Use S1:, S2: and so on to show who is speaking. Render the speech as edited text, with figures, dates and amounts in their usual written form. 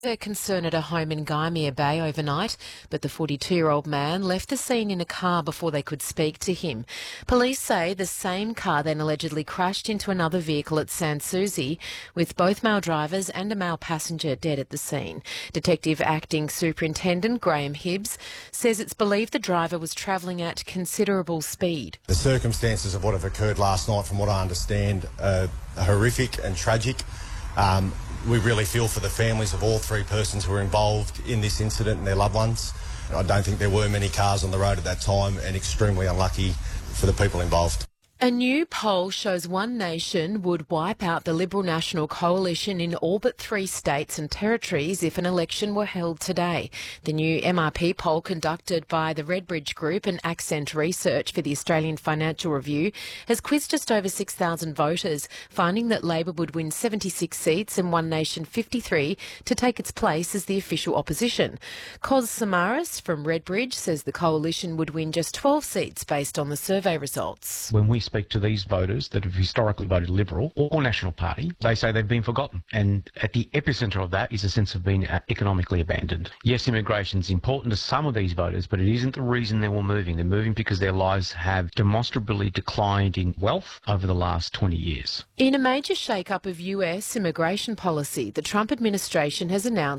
S1: They're concerned at a home in Gymea Bay overnight, but the 42-year-old man left the scene in a car before they could speak to him. Police say the same car then allegedly crashed into another vehicle at Sans Souci, with both male drivers and a male passenger dead at the scene. Detective Acting Superintendent Graham Hibbs says it's believed the driver was travelling at considerable speed.
S2: The circumstances of what have occurred last night, from what I understand, are horrific and tragic. We really feel for the families of all three persons who were involved in this incident and their loved ones. I don't think there were many cars on the road at that time, and extremely unlucky for the people involved.
S1: A new poll shows One Nation would wipe out the Liberal National Coalition in all but 3 states and territories if an election were held today. The new MRP poll conducted by the Redbridge Group and Accent Research for the Australian Financial Review has quizzed just over 6,000 voters, finding that Labor would win 76 seats and One Nation 53 to take its place as the official opposition. Cos Samaras from Redbridge says the coalition would win just 12 seats based on the survey results.
S3: When we speak to these voters that have historically voted Liberal or National Party, they say they've been forgotten. And at the epicentre of that is a sense of being economically abandoned. Yes, immigration is important to some of these voters, but it isn't the reason they're all moving. They're moving because their lives have demonstrably declined in wealth over the last 20 years.
S1: In a major shake-up of US immigration policy, the Trump administration has announced